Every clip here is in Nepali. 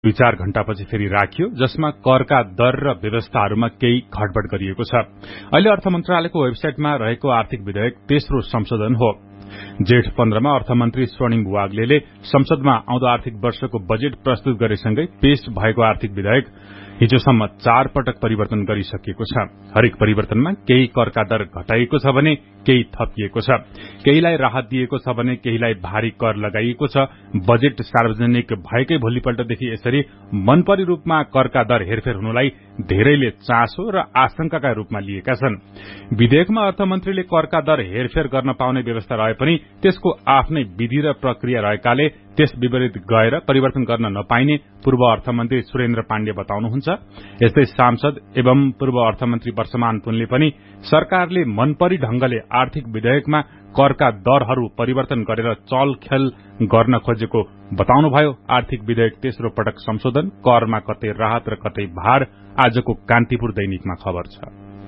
2-4 घण्टापछि फेरि राखियो, जसमा करका दर र व्यवस्थाहरूमा केही घटबढ गरिएको छ। अहिले अर्थ मन्त्रालयको वेबसाइटमा रहेको आर्थिक विधेयक तेस्रो संशोधन हो। जेठ 15 मा अर्थमन्त्री स्वर्णिम वाग्लेले संसदमा आउँदो आर्थिक वर्षको बजेट प्रस्तुत गरेसँगै पेश भएको आर्थिक विधेयक हिजोसम्म 4 पटक परिवर्तन गरिसकिएको छ। हरेक परिवर्तनमा केही करका दर घटाइएको छ भने केही थपिएको छ, केहीलाई राहत दिएको छ भने केहीलाई भारी कर लगाइएको छ। बजेट सार्वजनिक भएकै भोलिपल्टदेखि यसरी मनपरी रूपमा करका दर हेरफेर हुनुलाई धेरैले चासो र आशंकाका रूपमा लिएका छन्। विधेयकमा अर्थमन्त्रीले करका दर हेरफेर गर्न पाउने व्यवस्था रहे पनि त्यसको आफ्नै विधि र प्रक्रिया रहेकाले त्यस विपरीत गएर परिवर्तन गर्न नपाइने पूर्व अर्थमन्त्री सुरेन्द्र पाण्डे बताउनुहुन्छ। यस्तै सांसद एवं पूर्व अर्थमन्त्री वर्षमान पुनले पनि सरकारले मनपरी ढंगले आर्थिक विधेयकमा करका दरहरू परिवर्तन गरेर चलखेल गर्न खोजेको बताउनुभयो। आर्थिक विधेयक तेस्रो पटक संशोधन, करमा कतै राहत र कतै भार, आजको कान्तिपुर दैनिकमा खबर छ।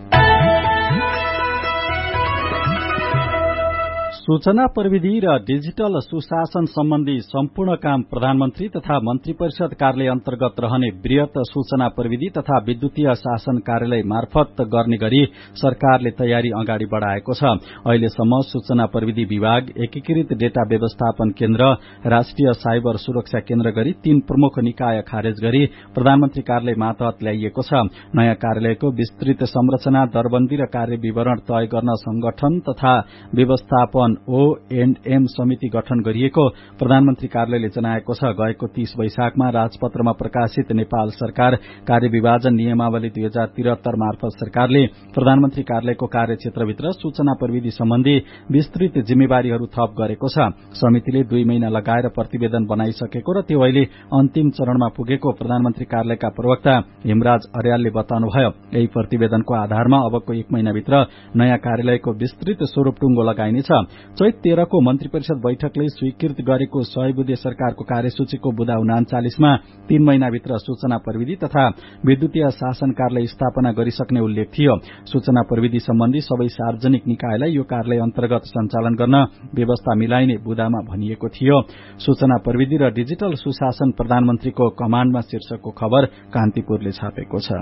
सूचना प्रविधि र डिजिटल सुशासन सम्बन्धी सम्पूर्ण काम प्रधानमन्त्री तथा मन्त्री परिषद कार्यालय अन्तर्गत रहने वृहत सूचना प्रविधि तथा विद्युतीय शासन कार्यालय मार्फत गर्ने गरी सरकारले तयारी अगाडि बढ़ाएको छ। अहिलेसम्म सूचना प्रविधि विभाग, एकीकृत डेटा व्यवस्थापन केन्द्र, राष्ट्रिय साइबर सुरक्षा केन्द्र गरी 3 प्रमुख निकाय खारेज गरी प्रधानमन्त्री कार्यालय मातहत ल्याइएको छ। नयाँ कार्यालयको विस्तृत संरचना, दरबन्दी र कार्य विवरण तय गर्न संगठन तथा व्यवस्थापन O&M समिति गठन गरिएको प्रधानमन्त्री कार्यालयले जनाएको छ। गएको 30 वैशाखमा राजपत्रमा प्रकाशित नेपाल सरकार कार्यविभाजन नियमावली 2073 मार्फत सरकारले प्रधानमन्त्री कार्यालयको कार्यक्षेत्रभित्र सूचना प्रविधि सम्बन्धी विस्तृत जिम्मेवारीहरू थप गरेको छ। समितिले 2 महिना लगाएर प्रतिवेदन बनाइसकेको र त्यो अहिले अन्तिम चरणमा पुगेको प्रधानमन्त्री कार्यालयका प्रवक्ता हेमराज अर्यालले बताउनुभयो। यही प्रतिवेदनको आधारमा अबको 1 महिनाभित्र नयाँ कार्यालयको विस्तृत स्वरूप टुङ्गो लगाइनेछ। चैत 13 को मन्त्री परिषद बैठकले स्वीकृत गरेको 100 बुँदे सरकारको कार्यसूचीको बुँदा 39 मा 3 महिनाभित्र सूचना प्रविधि तथा विद्युतीय शासन कार्यालय स्थापना गरिसक्ने उल्लेख थियो। सूचना प्रविधि सम्बन्धी सबै सार्वजनिक निकायलाई यो कार्यालय अन्तर्गत सञ्चालन गर्न व्यवस्था मिलाइने बुँदामा भनिएको थियो। सूचना प्रविधि र डिजिटल सुशासन प्रधानमन्त्रीको कमाण्डमा शीर्षकको खबर कान्तिपुरले छापेको छ।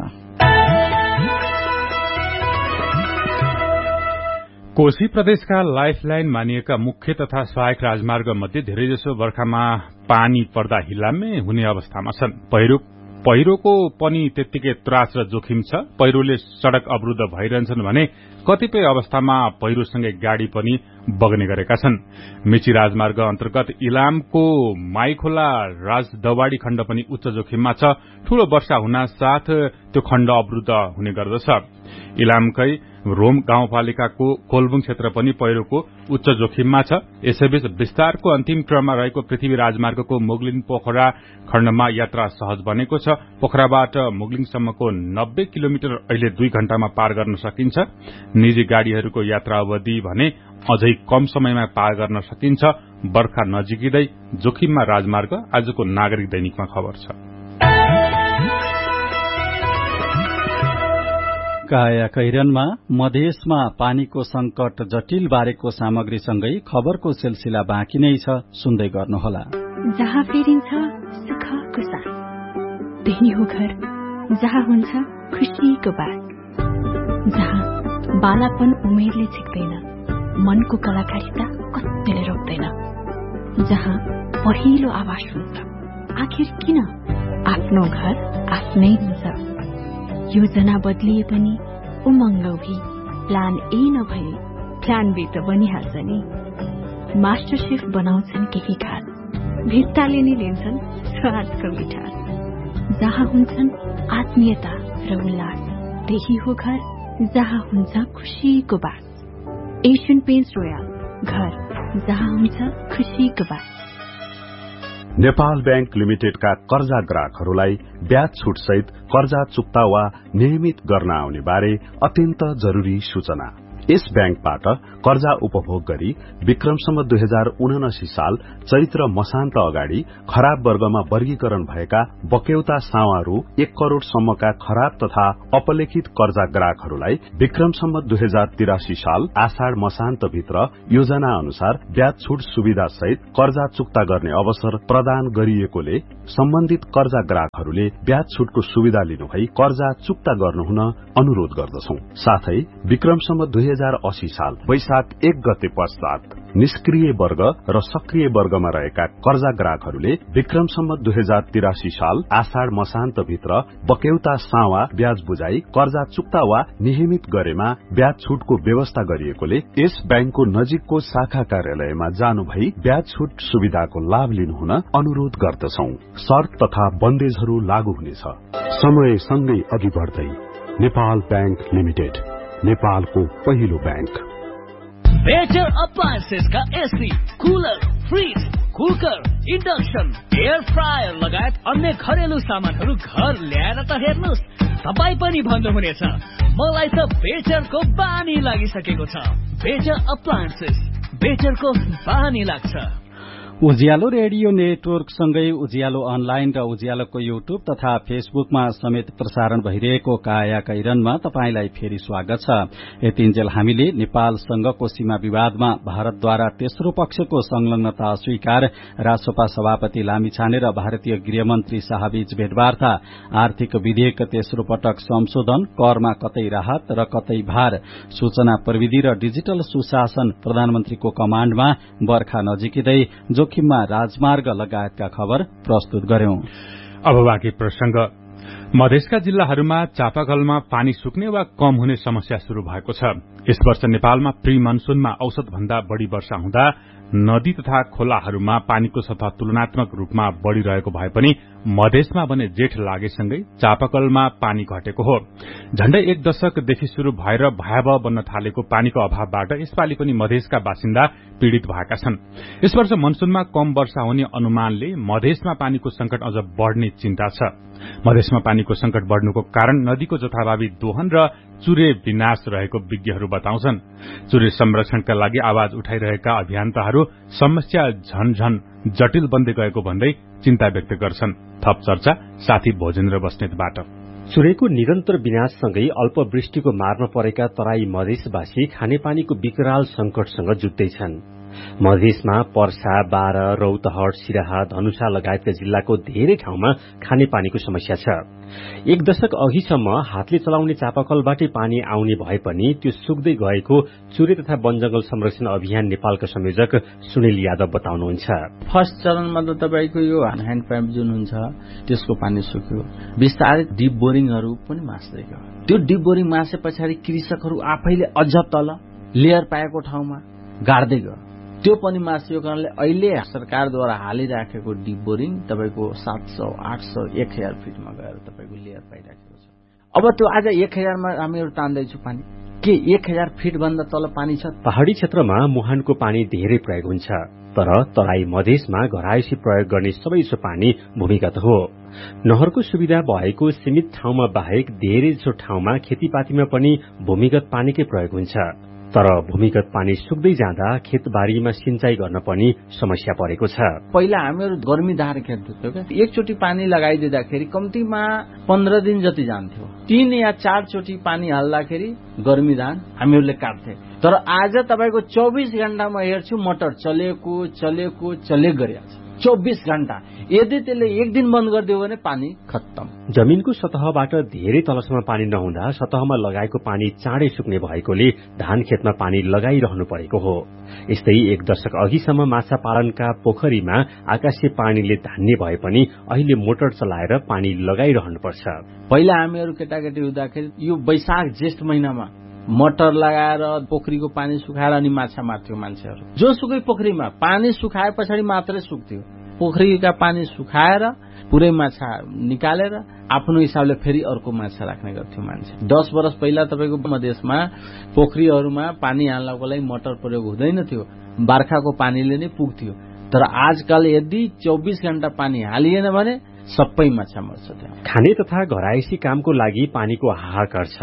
कोशी प्रदेशका लाइफलाइन मानिएका मुख्य तथा सहायक राजमार्ग मध्ये धेरैजसो बर्खामा पानी पर्दा हिलामे हुने अवस्थामा छन्। पहिरोको पनि त्यत्तिकै त्रास र जोखिम छ। पहिरोले सड़क अवरुद्ध भइरहन्छन् भने कतिपय अवस्थामा पहिरोसँगै गाड़ी पनि बग्ने गरेका छन्। मेची राजमार्ग अन्तर्गत इलामको माइखोला राजदवाडी खण्ड पनि उच्च जोखिममा छ। ठूलो वर्षा हुनासाथ त्यो खण्ड अवरुद्ध हुने गर्दछ। इलामकै रोम गाउँपालिकाको कोलबुङ क्षेत्र पनि पहिरोको उच्च जोखिममा छ। यसैबीच विस्तारको अन्तिम क्रममा रहेको पृथ्वी राजमार्गको मुगलिन पोखरा खण्डमा यात्रा सहज बनेको छ। पोखराबाट मुगलिङसम्मको 90 किलोमिटर अहिले 2 घण्टामा पार गर्न सकिन्छ। निजी गाड़ीहरूको यात्रा अवधि भने अझै कम समयमा पार गर्न सकिन्छ। बर्खा नजिकिँदै जोखिममा राजमार्ग, आजको नागरिक दैनिकमा खबर छ। काया कैरनमा मधेसमा पानीको संकट जटिल बारेको सामग्रीसँगै खबरको सिलसिला बाँकी नै छ, सुन्दै गर्नुहोला। जहाँ फेरिन्छ सुखको साथ, त्यही हो घर जहाँ हुन्छ खुशीको बात, जहाँ बालापन उमेरले छिक्दैन, मनको कलाकारिता कतिले रोक्दैन, जहाँ पहिलो आवाज हुन्छ आखिर किन आफ्नो घर आफ्नै हुन्छ। योजना बदलिए पनि उमङ्गौही, प्लान ए नभए प्लान बी त बनिहाल्छ नि। मास्टर शेफ बनाउँछन् केही खास, भित्ताले नै लिन्छन् स्वादको मिठास, जहाँ हुन्छन् आत्मीयता र उल्लास, त्यही हो घर जहाँ हुन्छ खुशीको बात। एशियन पेन्ट्स रोयल, घर जहाँ हुन्छ खुशीको बात। नेपाल बैंक लिमिटेडका कर्जा ग्राहकहरूलाई ब्याज छुट सहित कर्जा चुक्ता वा नियमित गर्न आउने बारे अत्यन्त जरूरी सूचना। यस ब्याङ्कबाट कर्जा उपभोग गरी विक्रमसम्म 2079 साल चैत्र मसान्त अगाडि खराब वर्गमा वर्गीकरण भएका बक्यौता सावा रु 1 करोड़ सम्मका खराब तथा अपलेखित कर्जा ग्राहकहरूलाई विक्रमसम्म 2083 साल आषाढ़ मसान्त भित्र योजना अनुसार ब्याज छूट सुविधा सहित कर्जा चुक्ता गर्ने अवसर प्रदान गरिएकोले सम्बन्धित कर्जा ग्राहकहरूले ब्याज छूटको सुविधा लिनुभई कर्जा चुक्ता गर्नुहुन अनुरोध गर्दछौं। साथै विक्रमसम्म 2080 साल वैशाख 1 गते पश्चात निष्क्रिय वर्ग र सक्रिय वर्गमा रहेका कर्जा ग्राहकहरूले विक्रमसम्म 2083 साल आषाढ़ मसान्त भित्र बक्यौता सावा ब्याज बुझाई कर्जा चुक्ता वा नियमित गरेमा ब्याज छूटको व्यवस्था गरिएकोले यस ब्याङ्कको नजिकको शाखा कार्यालयमा जानु भई ब्याज छूट सुविधाको लाभ लिनुहुन अनुरोध गर्दछौं। शर्त तथा बन्देजहरू लागू हुनेछ। समय सँगै अघि बढ्दै नेपाल ब्याङ्क लिमिटेड, नेपालको पहिलो ब्याङ्क। बेटर अप्लायन्सेस का AC, cooler, fridge, cooker, induction, air fryer लगायत अन्य घरेलु सामानहरू घर ल्याएर त हेर्नुस्, तपाई पनि भन्नुहुनेछ मलाई त बेटरको बानी लागिसकेको छ। बेटर अप्लायन्सेस, बेटरको बानी लाग्छ। उज्यालो रेडियो नेटवर्क सँगै उज्यालो अनलाइन र उज्यालोको युट्युब तथा फेसबुकमा समेत प्रसारण भइरहेको काया कैरनमा तपाईंलाई फेरि स्वागत छ। यतिन्जेल हामीले नेपालसँगको सीमा विवादमा भारतद्वारा तेस्रो पक्षको संलग्नता अस्वीकार, रासोपा सभापति लामिछाने र भारतीय गृहमन्त्री शाहबीच भेटवार्ता, आर्थिक विधेयक तेस्रो पटक संशोधन, करमा कतै राहत र कतै भार, सूचना प्रविधि र डिजिटल सुशासन प्रधानमन्त्रीको कमाण्डमा बर्खा नजिकिँदै जोखिममा राजमार्ग लगायतका खबर प्रस्तुत गर्यौं। अब बाँकी प्रसंग। मधेसका जिल्लाहरूमा चापाकलमा पानी सुक्ने वा कम हुने समस्या शुरू भएको छ। यस वर्ष नेपालमा प्री मनसूनमा औसत भन्दा बढ़ी वर्षा हुँदा नदी तथा खोलाहरूमा पानीको सतह तुलनात्मक रूपमा बढ़िरहेको भए पनि मधेसमा भने जेठ लागेसँगै चापाकलमा पानी घटेको हो। झण्डै 1 दशकदेखि शुरू भएर भयावह बन्न थालेको पानीको अभावबाट यसपालि पनि मधेसका बासिन्दा पीड़ित भएका छन्। यस वर्ष मनसूनमा कम वर्षा हुने अनुमानले मधेसमा पानीको संकट अझ बढ़ने चिन्ता छ। मधेसमा पानीको संकट बढ़नुको कारण नदीको जथाभावी दोहन र चुरे विनाश रहेको विज्ञहरू बताउँछन्। चुरे संरक्षणका लागि आवाज उठाइरहेका अभियन्ताहरू समस्या झनझन जटिल बन्दै गएको भन्दै चिन्ता व्यक्त गर्छन्। थप चर्चा साथी भोजेन्द्र बस्नेतबाट। चुरेको निरन्तर विनाशसँगै अल्पवृष्टिको मारमा परेका तराई मधेसवासी खानेपानीको विकराल संकटसँग जुझ्दैछन्। मधेसमा पर्सा, बारा, रौतहट, सिराहा, धनुषा लगायतका जिल्लाको धेरै ठाउँमा खानेपानीको समस्या छ। 1 दशक अघिसम्म हातले चलाउने चापाकलबाटै पानी आउने भए पनि त्यो सुक्दै गएको चुरे तथा वनजंगल संरक्षण अभियान नेपालका संयोजक सुनिल यादव बताउनुहुन्छ। फर्स्ट चरणमा त तपाईको यो ह्यान्ड पाइप जुन हुन्छ त्यसको पानी सुक्यो, विस्तारै डिप बोरिङहरू पनि मास्दै गयो। त्यो डिप बोरिङ मासे पछाडि कृषकहरू आफैले अझ तल लेयर पाएको ठाउँमा गाड्दै गयो, त्यो पनि मासियो कारणले अहिले सरकारद्वारा हालिराखेको डिप बोरिङ तपाईको 700, 800, 1000 फिटमा गएर तपाईको लेयर पाइराखेको छ। अब त्यो आज 1000 मा हामीहरू तान्दैछु पानी, के 1000 फिट भन्दा तल पानी छ? पहाड़ी क्षेत्रमा मुहानको पानी धेरै प्रयोग हुन्छ, तर तराई मधेसमा घरायसी प्रयोग गर्ने सबैजसो पानी भूमिगत हो। नहरको सुविधा भएको सीमित ठाउँमा बाहेक धेरैजसो ठाउँमा खेतीपातीमा पनि भूमिगत पानीकै प्रयोग हुन्छ। तर भूमिगत पानी सुक्दै जाँदा खेतबारीमा सिंचाई गर्न पनि समस्या परेको छ। पहिला हामीहरू गर्मी धार खेल्थ्यौं क्या, एकचोटि पानी लगाइदिँदाखेरि कम्तीमा 15 दिन जति जान्थ्यो। 3 या 4 चोटि पानी हाल्दाखेरि गर्मी धान हामीहरूले काट्थे। तर आज तपाईको 24 घण्टामा हेर्छु मोटर चलेको गरिरहेछ। 24 घण्टा। यदि त्यसले 1 दिन बन्द गरिदियो भने पानी खत्तम। जमिनको सतहबाट धेरै तलसम्म पानी नहुँदा सतहमा लगाएको पानी चाँडै सुक्ने भएकोले धान खेतमा पानी लगाइरहनु परेको हो। यस्तै 1 दशक अघिसम्म माछा पालनका पोखरीमा आकाशीय पानीले धान्ने भए पनि अहिले मोटर चलाएर पानी लगाइरहनुपर्छ। पहिला हामीहरू केटाकेटी हुँदाखेरि यो वैशाख जेठ महिनामा मोटर लगाएर पोखरीको पानी सुखाएर अनि माछा मार्थ्यो मान्छेहरू। जोसुकै पोखरीमा पानी सुखाए पछाडि मात्रै सुक्थ्यो। पोखरीका पानी सुखाएर पुरै माछा निकालेर आफ्नो हिसाबले फेरि अर्को माछा राख्ने गर्थ्यो मान्छे। 10 वर्ष पहिला तपाईको मधेसमा पोखरीहरूमा पानी हाल्नको लागि मोटर प्रयोग हुँदैन थियो, बर्खाको पानीले नै पुग्थ्यो। तर आजकल यदि 24 घण्टा पानी हालिएन भने सबै माछा मर्छ। त्यहाँ खाने तथा घरायसी कामको लागि पानीको हाहाकार छ।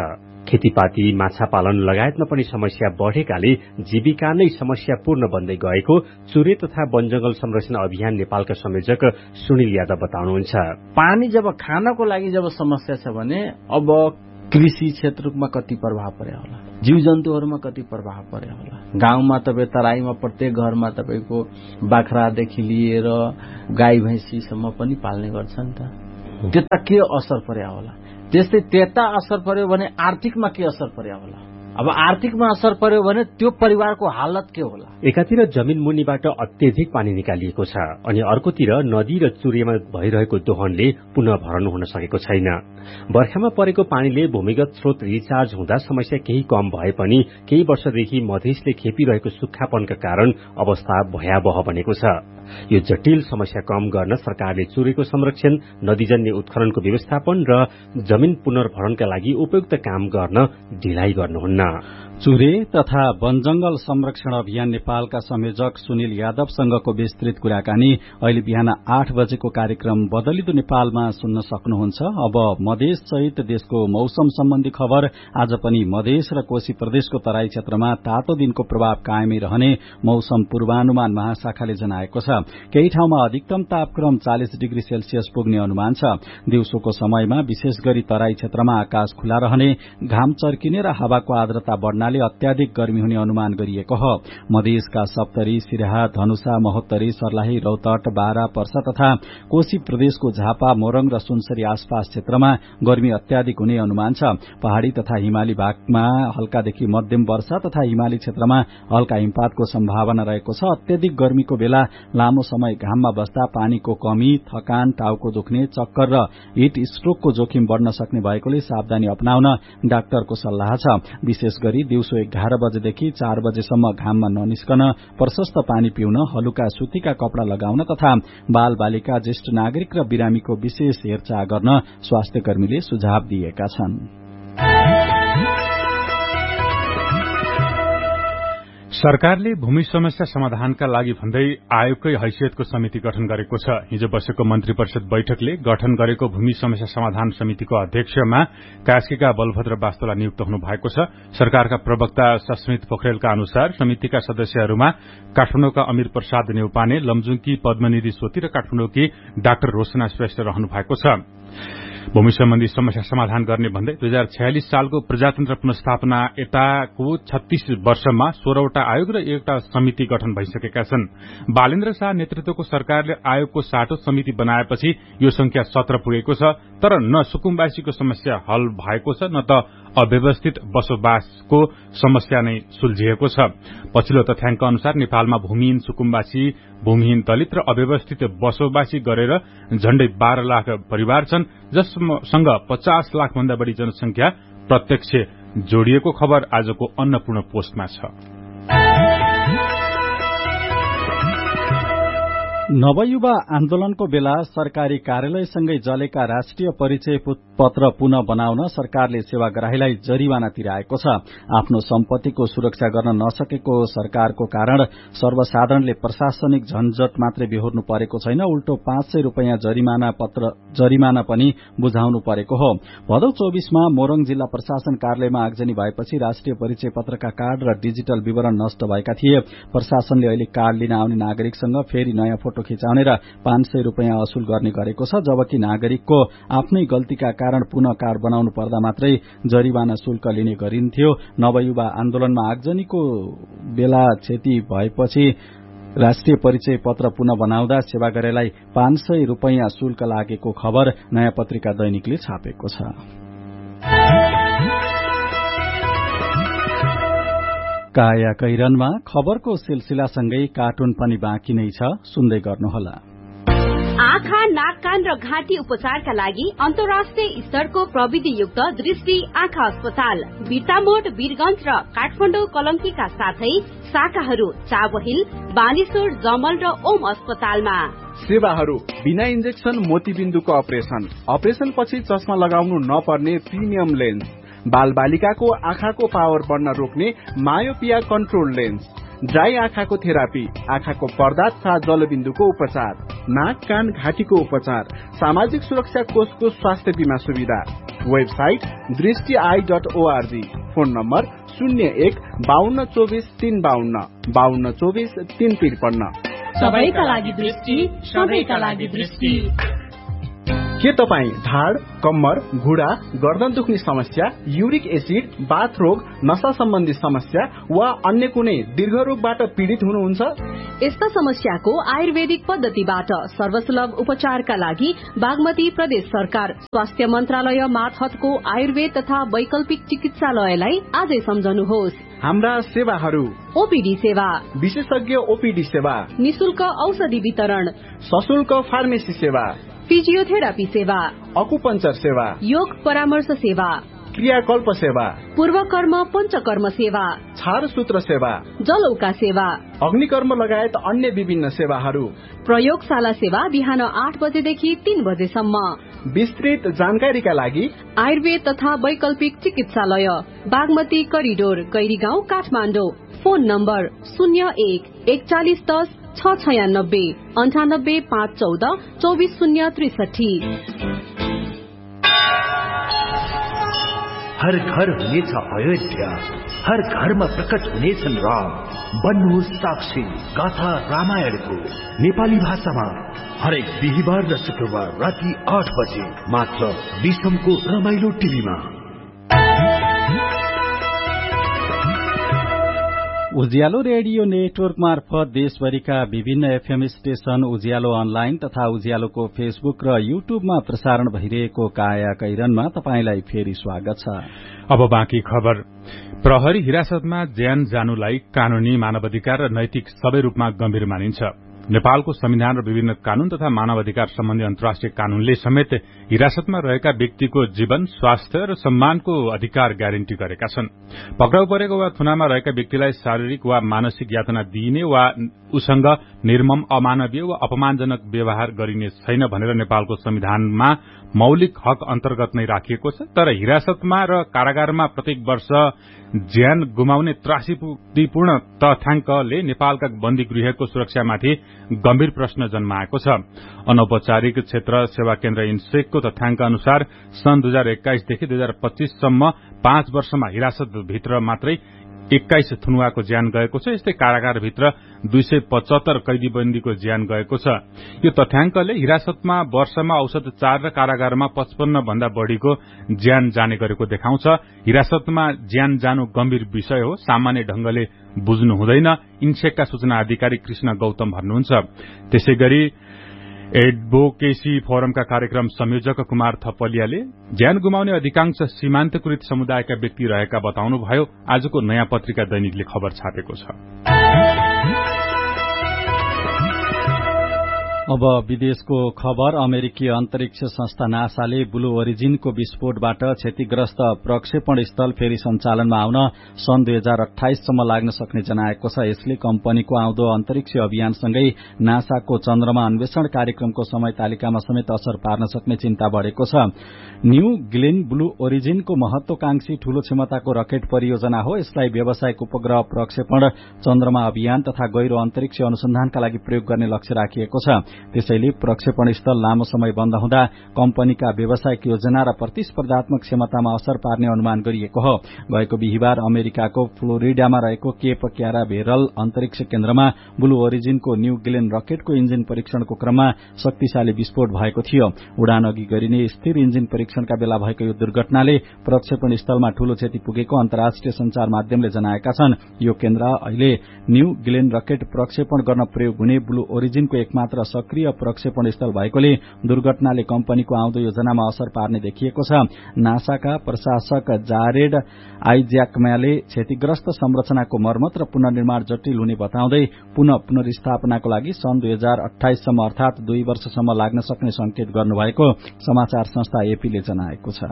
खेतीपाती, माछा पालन लगायतमा पनि समस्या बढ़ेकाले जीविका नै समस्यापूर्ण बन्दै गएको चुरे तथा वनजंगल संरक्षण अभियान नेपालका संयोजक सुनिल यादव बताउनुहुन्छ। पानी जब खानको लागि जब समस्या छ भने अब कृषि क्षेत्रमा कति प्रभाव पर्यो होला, जीव जन्तुहरूमा कति प्रभाव पर्यो होला। गाउँमा तपाईँ तराईमा प्रत्येक घरमा तपाईँको बाख्रादेखि लिएर गाई भैँसीसम्म पनि पाल्ने गर्छ नि त, त्यता के असर पर्यो होला। त्यस्तै त्यता असर पर्यो भने आर्थिकमा के असर पर्यो होला। अब आर्थिकमा असर पर्यो भने त्यो परिवारको हालत के होला। एकातिर जमिन मुनिबाट अत्यधिक पानी निकालिएको छ अनि अर्कोतिर नदी र चुरेमा भइरहेको दोहनले पुनः भर्न हुन सकेको छैन। बर्खामा परेको पानीले भूमिगत स्रोत रिचार्ज हुँदा समस्या केही कम भए पनि केही वर्षदेखि मधेसले खेपिरहेको सुक्खापनका कारण अवस्था भयावह बनेको छ। यो जटिल समस्या कम गर्न सरकारले चुरेको संरक्षण, नदीजन्य उत्खननको व्यवस्थापन र जमिन पुनर्भरणका लागि उपयुक्त काम गर्न ढिलाइ गर्नुहुन्न। चुरे तथा वनजंगल संरक्षण अभियान नेपालका संयोजक सुनिल यादवसँगको विस्तृत कुराकानी अहिले बिहान 8 बजेको कार्यक्रम बदलिदो नेपालमा सुन्न सक्नुहुन्छ। अब मधेस सहित देशको मौसम सम्बन्धी खबर। आज पनि मधेस र कोशी प्रदेशको तराई क्षेत्रमा तातो दिनको प्रभाव कायमै रहने मौसम पूर्वानुमान महाशाखाले जनाएको छ। केही ठाउँमा अधिकतम तापक्रम 40 डिग्री सेल्सियस पुग्ने अनुमान छ। दिउँसोको समयमा विशेष गरी तराई क्षेत्रमा आकाश खुला रहने, घाम चर्किने र हावाको आर्द्रता बढ़नाले अत्याधिक गर्मी हुने अनुमान गरिएको हो। मधेसका सप्तरी, सिराहा, धनुषा, महोत्तरी, सर्लाही, रौतहट, बारा, पर्सा तथा कोशी प्रदेशको झापा, मोरङ र सुनसरी आसपास क्षेत्रमा गर्मी अत्याधिक हुने अनुमान छ। पहाड़ी तथा हिमाली भागमा हल्कादेखि मध्यम वर्षा तथा हिमाली क्षेत्रमा हल्का हिमपातको सम्भावना रहेको छ। अत्याधिक गर्मीको बेला लामो समय घाममा बस्दा पानीको कमी, थकान, टाउको दुख्ने, चक्कर र हिट स्ट्रोकको जोखिम बढ़न सक्ने भएकोले सावधानी अपनाउन डाक्टरको सल्लाह छ। विशेष गरी दिउँसो 11 बजेदेखि 4 बजेसम्म घाममा ननिस्कन, प्रशस्त पानी पिउन, हलुका सुतीका कपड़ा लगाउन तथा बाल बालिका, ज्येष्ठ नागरिक र बिरामीको विशेष हेरचाह गर्न स्वास्थ्य कर्मीले सुझाव दिएका छन्। सरकारले भूमि समस्या समाधानका लागि भन्दै आयोगकै हैसियतको समिति गठन गरेको छ। हिजो बसेको मन्त्री परिषद बैठकले गठन गरेको भूमि समस्या समाधान समितिको अध्यक्षमा कास्कीका बलभद्र वास्तोला नियुक्त हुनु भएको छ। सरकारका प्रवक्ता सस्मित पोखरेलका अनुसार समितिका सदस्यहरूमा काठमाडौँका अमीर प्रसाद नेउपाने, लमजुङकी पद्मनिधि सोती र काठमाडौँकी डाक्टर रोशना श्रेष्ठ रहनु भएको छ। भूमि सम्बन्धी समस्या समाधान गर्ने भन्दै 2046 सालको प्रजातन्त्र पुनर्स्थापना यताको 36 वर्षमा 16 वटा आयोग र 1 समिति गठन भइसकेका छन्। बालेन्द्र शाह नेतृत्वको सरकारले आयोगको 60औं समिति बनाएपछि यो संख्या 17 पुगेको छ। तर न सुकुम्बासीको समस्या हल भएको छ न त अव्यवस्थित बसोबासको समस्या नै सुल्झिएको छ। पछिल्लो तथ्याङ्क अनुसार नेपालमा भूमिहीन सुकुम्बासी, भूमिहीन दलित र अव्यवस्थित बसोबासी गरेर झण्डै 12 लाख परिवार छन्, जससँग 50 लाख भन्दा बढ़ी जनसंख्या प्रत्यक्ष जोडिएको खबर आजको अन्नपूर्ण पोस्टमा छ। नवयुवा आन्दोलनको बेला सरकारी कार्यालयसँगै जलेका राष्ट्रिय परिचय पत्र पुनः बनाउन सरकारले सेवाग्राहीलाई जरिवाना तिराएको छ। आफ्नो सम्पत्तिको सुरक्षा गर्न नसकेको सरकारको कारण सर्वसाधारणले प्रशासनिक झन्झट मात्रै बेहोर्नु परेको छैन, उल्टो 500 रुपैयाँ जरिमाना पनि बुझाउनु परेको हो। भदौ 24 मा मोरङ जिल्ला प्रशासन कार्यालयमा आगजनी भएपछि राष्ट्रिय परिचय पत्रका कार्ड र डिजिटल विवरण नष्ट भएका थिए। प्रशासनले अहिले कार्ड लिन आउने नागरिकसँग फेरि नयाँ फोटो खिचाउने र 500 रुपैयाँ असुल गर्ने गरेको छ, जबकि नागरिकको आफ्नै गल्तीका कारण पुनः कार्ड बनाउनु पर्दा मात्रै जरिवाना शुल्क लिने गरिन्थ्यो। नवयुवा आन्दोलनमा आगजनीको बेला क्षति भएपछि राष्ट्रिय परिचय पत्र पुनः बनाउँदा सेवाग्राहीलाई 500 रुपैयाँ शुल्क लागेको खबर नयाँ पत्रिका दैनिकले छापेको छ। काया कैरनमा खबरको सिलसिलासँगै कार्टुन पनि बाँकी नै छ, सुन्दै गर्नुहोला। आँखा, नाक, कान र घाँटी उपचारका लागि अन्तर्राष्ट्रिय स्तरको प्रविधियुक्त दृष्टि आँखा अस्पताल बिर्तामोड, वीरगंज र काठमाडौँ कलंकीका साथै शाखाहरू चाबहिल, बानेश्वर, जमल र ओम अस्पतालमा। सेवाहरू बिना इन्जेक्सन मोतीबिन्दुको अपरेसन पछि चस्मा लगाउनु नपर्ने प्रिमियम लेन्स, बाल बालिकाको आँखाको पावर बढ्न रोक्ने मायोपिया कन्ट्रोल लेन्स, ड्राई आँखाको थेरापी, आँखाको पर्दा तथा जलबिन्दुको उपचार, नाक, कान, घाँटीको उपचार, सामाजिक सुरक्षा कोषको स्वास्थ्य बीमा सुविधा, वेबसाइट दृष्टि.org। Phone number 01-5224-352 5224-353। सबैका लागि दृष्टि, सबैका लागि दृष्टि। के तपाई ढाड, कम्मर, घुँडा, गर्दन दुख्ने समस्या, युरिक एसिड, बाथ रोग, नशा सम्बन्धी समस्या वा अन्य कुनै दीर्घ रोगबाट पीडित हुनुहुन्छ? यस्ता समस्याको आयुर्वेदिक पद्धतिबाट सर्वसुलभ उपचारका लागि बागमती प्रदेश सरकार स्वास्थ्य मन्त्रालय मार्फतको आयुर्वेद तथा वैकल्पिक चिकित्सालयलाई आजै सम्झनुहोस्। हाम्रा सेवाहरू: ओपीडी सेवा, विशेषज्ञ ओपीडी सेवा, निशुल्क औषधि वितरण, सशुल्क फार्मेसी सेवा, फिजियोथेरापी सेवा, अकुपञ्चर सेवा, योग परामर्श सेवा, क्रियाकल्प सेवा, पूर्वकर्म पञ्चकर्म सेवा, छारसूत्र सेवा, जलौका सेवा, अग्निकर्म लगायत अन्य विभिन्न सेवाहरू। प्रयोगशाला सेवा बिहान 8 बजेदेखि 3 बजेसम्म। विस्तृत जानकारीका लागि आयुर्वेद तथा वैकल्पिक चिकित्सालय, Bagmati corridor, Gairigaun, Kathmandu. Phone number 01-4110 696 98 514 24063। हर घर हुनेछ अयोध्या, हर घरमा प्रकट हुनेछन् राम। बन्नुहोस् साक्षी गाथा रामायणको नेपाली भाषामा हरेक बिहिबार र शुक्रबार राति 8 बजे मात्र विश्वको रमाइलो टिभीमा। उज्यालो रेडियो नेटवर्क मार्फत देशभरिका विभिन्न एफएम स्टेशन, उज्यालो अनलाइन तथा उज्यालोको फेसबुक र युट्युबमा प्रसारण भइरहेको काया कैरनमा तपाईंलाई फेरि स्वागत छ। अब बाँकी खबर। प्रहरी हिरासतमा ज्यान जानुलाई कानूनी, मानवाधिकार र नैतिक सबै रूपमा गम्भीर मानिन्छ। नेपालको संविधान र विभिन्न कानून तथा मानवाधिकार सम्बन्धी अन्तर्राष्ट्रिय कानूनले समेत हिरासतमा रहेका व्यक्तिको जीवन, स्वास्थ्य र सम्मानको अधिकार ग्यारेन्टी गरेका छन्। पक्राउ परेको वा थुनामा रहेका व्यक्तिलाई शारीरिक वा मानसिक यातना दिइने वा उसँग निर्मम, अमानवीय वा अपमानजनक व्यवहार गरिने छैन भनेर नेपालको संविधानमा मौलिक हक अन्तर्गत नै राखिएको छ। तर हिरासतमा र कारागारमा प्रत्येक वर्ष ज्यान गुमाउने त्रासदीपूर्ण तथ्याङ्कले नेपालका बन्दी गृहको सुरक्षामाथि गम्भीर प्रश्न जन्माएको छ। अनौपचारिक क्षेत्र सेवा केन्द्र इन्सेकको तथ्याङ्क अनुसार सन् 2021 देखि 2025 सम्म 5 वर्षमा हिरासतभित्र मात्रै 21 थुनुवाको ज्यान गएको छ। यस्तै कारागारभित्र 275 कैदीबन्दीको ज्यान गएको छ। यो तथ्याङ्कले हिरासतमा वर्षमा औसत 4 र कारागारमा 55 भन्दा बढ़ीको ज्यान जाने गरेको देखाउँछ। हिरासतमा ज्यान जानु गम्भीर विषय हो, सामान्य ढंगले बुझ्नु हुँदैन, इन्सेकका सूचना अधिकारी कृष्ण गौतम भन्नुहुन्छ। त्यसैगरी एडभोकेसी फोरमका कार्यक्रम संयोजक कुमार थपलियाले ज्यान गुमाउने अधिकांश सीमान्तकृत समुदायका व्यक्ति रहेका बताउनुभयो। आजको नयाँ पत्रिका दैनिकले खबर छापेको छ। अब विदेशको खबर। अमेरिकी अन्तरिक्ष संस्था नासाले ब्लू ओरिजिनको विस्फोटबाट क्षतिग्रस्त प्रक्षेपण स्थल फेरि सञ्चालनमा आउन सन् 2028 सम्म लाग्न सक्ने जनाएको छ। यसले कम्पनीको आउँदो अन्तरिक्ष अभियानसँगै नासाको चन्द्रमा अन्वेषण कार्यक्रमको समय तालिकामा समेत असर पार्न सक्ने चिन्ता बढ़ेको छ। न्यू ग्लेन ब्लू ओरिजिनको महत्वाकांक्षी ठूलो क्षमताको रकेट परियोजना हो। यसलाई व्यावसायिक उपग्रह प्रक्षेपण, चन्द्रमा अभियान तथा गहिरो अन्तरिक्ष अनुसन्धानका लागि प्रयोग गर्ने लक्ष्य राखिएको छ। त्यसैले प्रक्षेपण स्थल लामो समय बन्द हुँदा कम्पनीका व्यावसायिक योजना र प्रतिस्पर्धात्मक क्षमतामा असर पार्ने अनुमान गरिएको हो। गएको बिहिबार अमेरिकाको फ्लोरिडामा रहेको केप क्याराभेरल अन्तरिक्ष केन्द्रमा ब्लू ओरिजिनको न्यू ग्लेन रकेटको इन्जिन परीक्षणको क्रममा शक्तिशाली विस्फोट भएको थियो। उडान अघि गरिने स्थिर इन्जिन परीक्षणका बेला भएको यो दुर्घटनाले प्रक्षेपण स्थलमा ठूलो क्षति पुगेको अन्तर्राष्ट्रिय संचार माध्यमले जनाएका छन्। यो केन्द्र अहिले न्यू ग्लेन रकेट प्रक्षेपण गर्न प्रयोग हुने ब्लू ओरिजिनको एकमात्र सक्रिय प्रक्षेपण स्थल भएकोले दुर्घटनाले कम्पनीको आउँदो योजनामा असर पार्ने देखिएको छ। नासाका प्रशासक जारेड आइज्याकम्याले क्षतिग्रस्त संरचनाको मर्मत र पुनर्निर्माण जटिल हुने बताउँदै पुनर्स्थापनाको लागि सन् 2028 सम्म अर्थात 2 वर्षसम्म लाग्न सक्ने संकेत गर्नुभएको समाचार संस्था एपीले जनाएको छ।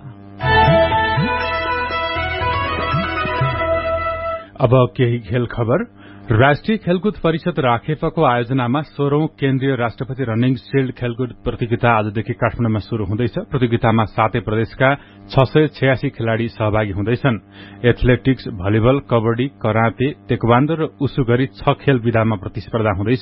अब केही खेल खबर। राष्ट्रिय खेलकुद परिषद राखेपको आयोजनामा 16औं केन्द्रीय राष्ट्रपति रनिङ शिल्ड खेलकुद प्रतियोगिता आजदेखि काठमाडौँमा शुरू हुँदैछ। प्रतियोगितामा 7 प्रदेशका 686 खेलाड़ी सहभागी हुँदैछन्। Athletics, volleyball, kabaddi, karate, taekwondo र उसु गरी 6 खेल विधामा प्रतिस्पर्धा हुँदैछ।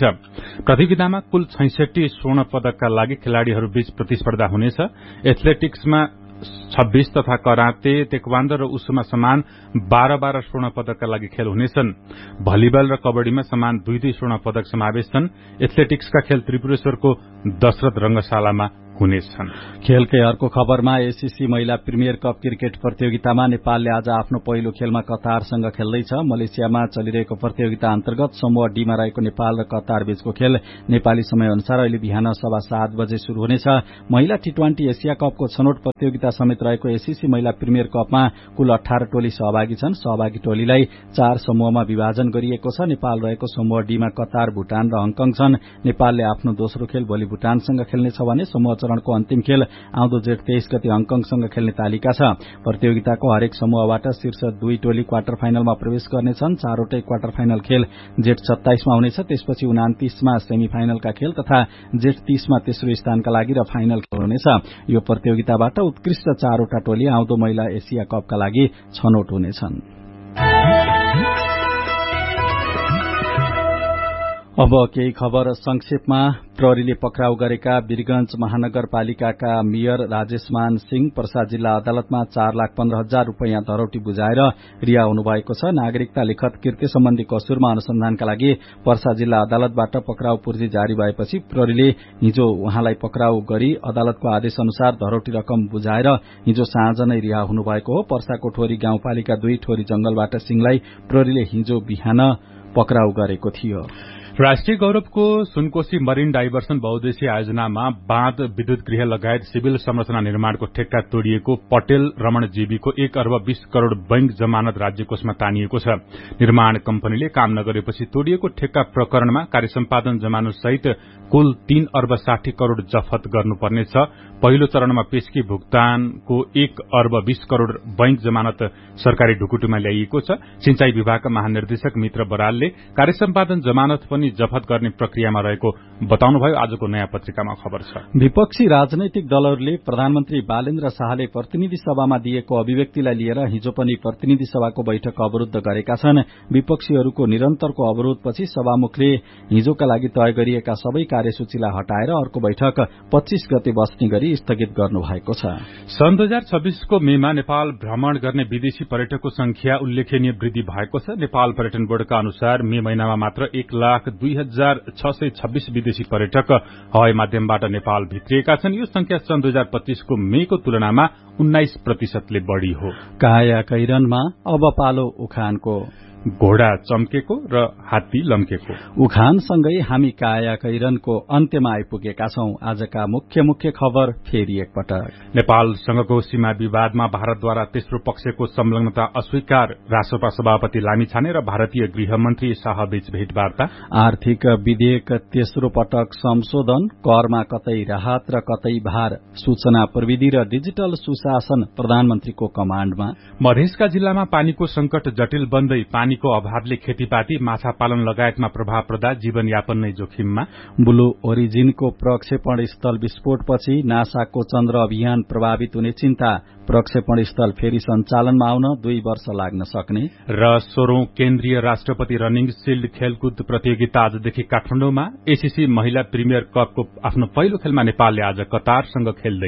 प्रतियोगितामा कुल 66 स्वर्ण पदकका लागि खेलाड़ीहरूबीच प्रतिस्पर्धा हुनेछ। एथलेटिक्समा 26 तथा कराते, तेक्वान्डो र उसुमा समान 12-12 स्वर्ण पदकका लागि खेल हुनेछन्। भलिबल र कबड्डीमा समान 2-2 स्वर्ण पदक समावेश छन्। एथलेटिक्सका खेल त्रिपुरेश्वरको दशरथ रंगशालामा हुनेछन्। खेलकै अर्को खबरमा एसीसी महिला प्रिमियर कप क्रिकेट प्रतियोगितामा नेपालले आज आफ्नो पहिलो खेलमा कतारसँग खेल्दैछ। मलेसियामा चलिरहेको प्रतियोगिता अन्तर्गत समूह डीमा रहेको नेपाल र कतार बीचको खेल नेपाली समय अनुसार अहिले बिहान 7:15 बजे शुरू हुनेछ। महिला टी20 एसिया कपको छनौट प्रतियोगिता समेत रहेको एसीसी महिला प्रिमियर कपमा कुल 18 टोली सहभागी छन्। सहभागी टोलीलाई 4 समूहमा विभाजन गरिएको छ। नेपाल रहेको समूह डीमा कतार, भूटान र हङकङ छन्। नेपालले आफ्नो दोस्रो खेल भोलि भूटानसँग खेल्नेछ भने समूह चरणको अन्तिम खेल आउँदो जेठ 23 गते हङकङसँग खेल्ने तालिका छ। प्रतियोगिताको हरेक समूहबाट शीर्ष 2 टोली क्वार्टर फाइनलमा प्रवेश गर्नेछन्। 4वटै क्वार्टर फाइनल खेल जेठ 27 मा हुनेछ। त्यसपछि 29 मा सेमी फाइनलका खेल तथा जेठ 30 मा तेस्रो स्थानका लागि र फाइनल खेल हुनेछ। यो प्रतियोगिताबाट उत्कृष्ट 4वटा टोली आउँदो महिला एसिया कपका लागि छनौट हुनेछन्। अब केही खबर संक्षेपमा। प्रहरीले पक्राउ गरेका वीरगंज महानगरपालिकाका मेयर राजेशमान सिंह पर्सा जिल्ला अदालतमा 4,15,000 रूपियाँ धरौटी बुझाएर रिहा हुनुभएको छ। नागरिकता लिखत कृत्य सम्बन्धी कसुरमा अनुसन्धानका लागि पर्सा जिल्ला अदालतबाट पक्राउ पूर्जी जारी भएपछि प्रहरीले हिजो उहाँलाई पक्राउ गरी अदालतको आदेश अनुसार धरौटी रकम बुझाएर हिजो साँझ नै रिहा हुनुभएको हो। पर्साको ठोरी गाउँपालिका 2 ठोरी जंगलबाट सिंहलाई प्रहरीले हिजो बिहान पक्राउ गरेको थियो। राष्ट्रिय गौरवको सुनकोशी मरिन डाइभर्सन बहुद्देश्य आयोजनामा बाँध, विद्युत गृह लगायत सिभिल संरचना निर्माणको ठेक्का तोडिएको पटेल रमण जीबीको 1 अर्ब 20 करोड़ बैंक जमानत राज्य कोषमा तानिएको छ। निर्माण कम्पनीले काम नगरेपछि तोडिएको ठेक्का प्रकरणमा कार्यसम्पादन जमानत सहित कुल 3 अर्ब 60 करोड़ जफत गर्नुपर्नेछ। पहिलो चरणमा पेशकी भुक्तानको 1 अर्ब 20 करोड़ बैंक जमानत सरकारी ढुकुटीमा ल्याइएको छ। सिंचाई विभागका महानिर्देशक मित्र बरालले कार्यसम्पादन जमानत पनि जफत गर्ने प्रक्रियामा रहेको बताउनुभयो। आजको नयाँ पत्रिकामा खबर छ। विपक्षी राजनैतिक दलहरूले प्रधानमन्त्री बालेन्द्र शाहले प्रतिनिधि सभामा दिएको अभिव्यक्तिलाई लिएर हिजो पनि प्रतिनिधि सभाको बैठक अवरूद्ध गरेका छन्। विपक्षीहरूको निरन्तरको अवरोधपछि सभामुखले हिजोका लागि तय गरिएका सबै कार्यसूचीलाई हटाएर अर्को बैठक 25 गते बस्ने गरी स्थगित गर्नुभएको छ। सन् 2026 को मेमा नेपाल भ्रमण गर्ने विदेशी पर्यटकको संख्या उल्लेखनीय वृद्धि भएको छ। नेपाल पर्यटन बोर्डका अनुसार मे महिनामा मात्र 1,02,626 विदेशी पर्यटक हवाई माध्यमबाट नेपाल भित्रिएका छन्। यो संख्या सन् 2025 को मेको तुलनामा 19% बढ़ी हो। काया कैरनमा अब पालो उखानको। घोडा चम्केको र हात्ती लम्केको। उखानसँगै हामी काया कैरनको अन्त्यमा आइपुगेका छौं। आजका मुख्य खबर फेरि एकपटक। नेपालसँगको सीमा विवादमा भारतद्वारा तेस्रो पक्षको संलग्नता अस्वीकार। राष्ट्रपा सभापति लामिछाने र भारतीय गृहमन्त्री शाहबीच भेटवार्ता। आर्थिक विधेयक तेस्रो पटक संशोधन। करमा कतै राहत र कतै भार। सूचना प्रविधि र डिजिटल सुशासन प्रधानमन्त्रीको कमाण्डमा। मधेसका जिल्लामा पानीको संकट जटिल बन्दै पानीको अभावले खेतीपाती, माछा पालन लगायतमा प्रभाव पर्दा जीवनयापन नै जोखिममा। ब्लू ओरिजिनको प्रक्षेपण स्थल विस्फोटपछि नासाको चन्द्र अभियान प्रभावित हुने चिन्ता। प्रक्षेपण स्थल फेरि सञ्चालनमा आउन 2 वर्ष लाग्न सक्ने। र 16औं केन्द्रीय राष्ट्रपति रनिङ शिल्ड खेलकुद प्रतियोगिता आजदेखि काठमाडौँमा। एसीसी महिला प्रिमियर कपको आफ्नो पहिलो खेलमा नेपालले आज कतारसँग खेल्दै।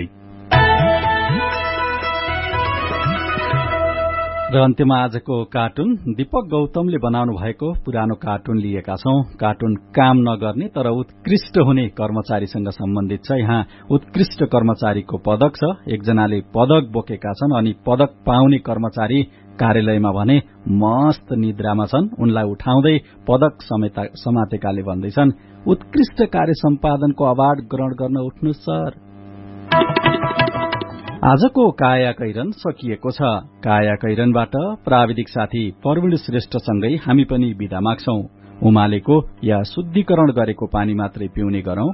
र अन्त्यमा आजको कार्टुन। दीपक गौतमले बनाउनु भएको पुरानो कार्टुन लिएका छौं। कार्टुन काम नगर्ने तर उत्कृष्ट हुने कर्मचारीसँग सम्बन्धित छ। यहाँ उत्कृष्ट कर्मचारीको पदक छ। एकजनाले पदक बोकेका छन् अनि पदक पाउने कर्मचारी कार्यालयमा भने मस्त निद्रामा छन्। उनलाई उठाउँदै पदक समातेकाले भन्दैछन्, उत्कृष्ट कार्य सम्पादनको अवार्ड ग्रहण गर्न उठ्नु सर। आजको काया कैरन सकिएको छ। काया कैरनबाट प्राविधिक साथी प्रवीण श्रेष्ठसँगै हामी पनि बिदा माग्छौं। उमालेको या शुद्धिकरण गरेको पानी मात्रै पिउने गरौं।